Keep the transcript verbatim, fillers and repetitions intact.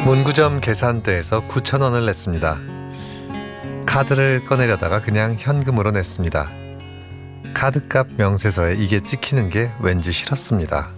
문구점 계산대에서 구천 원을 냈습니다. 카드를 꺼내려다가 그냥 현금으로 냈습니다. 카드값 명세서에 이게 찍히는 게 왠지 싫었습니다.